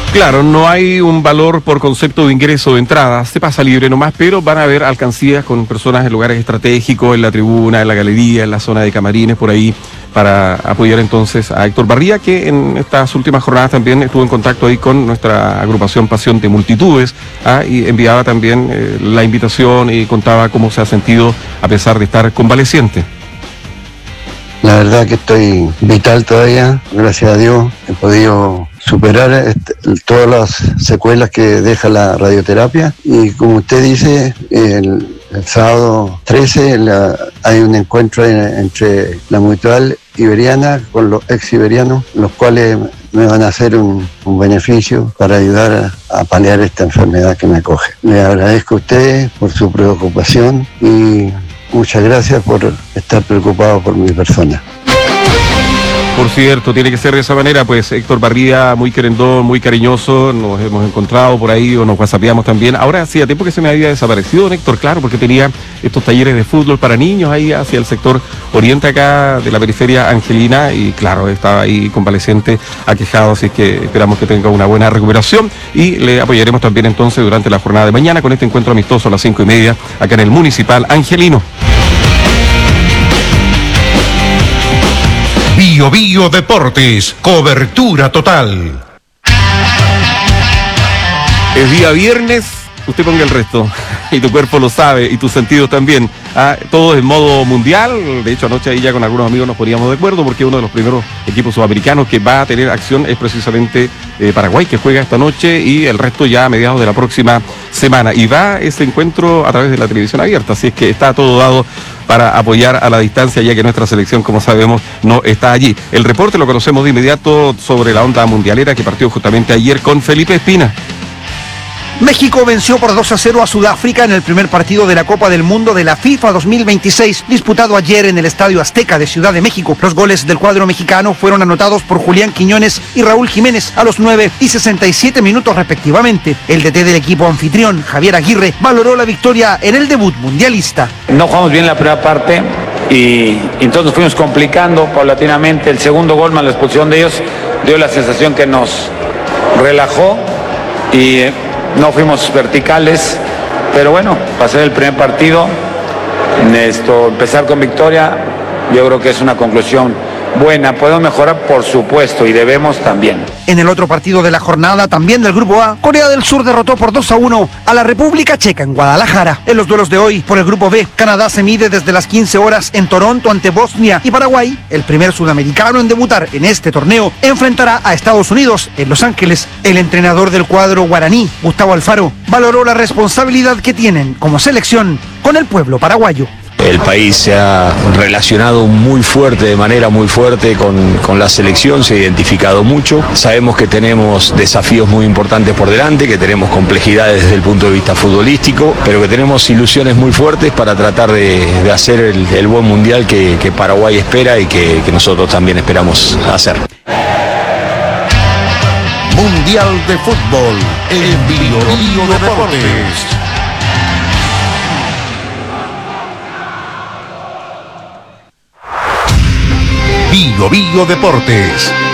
Claro, no hay un valor por concepto de ingreso de entrada, se pasa libre nomás, pero van a haber alcancías con personas en lugares estratégicos, en la tribuna, en la galería, en la zona de camarines, por ahí, para apoyar entonces a Héctor Barría, que en estas últimas jornadas también estuvo en contacto ahí con nuestra agrupación Pasión de Multitudes, y enviaba también la invitación y contaba cómo se ha sentido a pesar de estar convaleciente. La verdad que estoy vital todavía, gracias a Dios, he podido superar todas las secuelas que deja la radioterapia y como usted dice, el sábado 13 hay un encuentro entre la Mutual Iberiana con los ex iberianos, los cuales me van a hacer un beneficio para ayudar a paliar esta enfermedad que me acoge. Le agradezco a ustedes por su preocupación y muchas gracias por estar preocupado por mi persona. Por cierto, tiene que ser de esa manera, pues Héctor Barría, muy querendón, muy cariñoso, nos hemos encontrado por ahí o nos whatsappeamos también. Ahora hacía tiempo que se me había desaparecido don Héctor, claro, porque tenía estos talleres de fútbol para niños ahí hacia el sector oriente acá de la periferia angelina y claro, estaba ahí convaleciente, aquejado, así que esperamos que tenga una buena recuperación y le apoyaremos también entonces durante la jornada de mañana con este encuentro amistoso a las 5:30 acá en el Municipal Angelino. Bio Bio Deportes, cobertura total. Es día viernes, usted ponga el resto, y tu cuerpo lo sabe, y tus sentidos también. Todo en modo mundial, de hecho anoche ahí ya con algunos amigos nos poníamos de acuerdo, porque uno de los primeros equipos sudamericanos que va a tener acción es precisamente Paraguay, que juega esta noche, y el resto ya a mediados de la próxima semana. Y va ese encuentro a través de la televisión abierta, así es que está todo dado para apoyar a la distancia, ya que nuestra selección, como sabemos, no está allí. El reporte lo conocemos de inmediato sobre la onda mundialera que partió justamente ayer con Felipe Espina. México venció por 2-0 a Sudáfrica en el primer partido de la Copa del Mundo de la FIFA 2026, disputado ayer en el Estadio Azteca de Ciudad de México. Los goles del cuadro mexicano fueron anotados por Julián Quiñones y Raúl Jiménez a los 9 y 67 minutos respectivamente. El DT del equipo anfitrión, Javier Aguirre, valoró la victoria en el debut mundialista. No jugamos bien la primera parte y entonces nos fuimos complicando paulatinamente. El segundo gol más la expulsión de ellos dio la sensación que nos relajó y no fuimos verticales, pero bueno, pasé el primer partido, empezar con victoria, yo creo que es una conclusión buena. Podemos mejorar, por supuesto, y debemos también. En el otro partido de la jornada, también del Grupo A, Corea del Sur derrotó por 2-1 a la República Checa en Guadalajara. En los duelos de hoy, por el Grupo B, Canadá se mide desde las 15 horas en Toronto ante Bosnia y Paraguay, el primer sudamericano en debutar en este torneo, enfrentará a Estados Unidos en Los Ángeles. El entrenador del cuadro guaraní, Gustavo Alfaro, valoró la responsabilidad que tienen como selección con el pueblo paraguayo. El país se ha relacionado muy fuerte, de manera muy fuerte con la selección, se ha identificado mucho. Sabemos que tenemos desafíos muy importantes por delante, que tenemos complejidades desde el punto de vista futbolístico, pero que tenemos ilusiones muy fuertes para tratar de hacer el buen mundial que Paraguay espera y que nosotros también esperamos hacer. Mundial de Fútbol en Bio Bio Deportes. Bio Bio Deportes.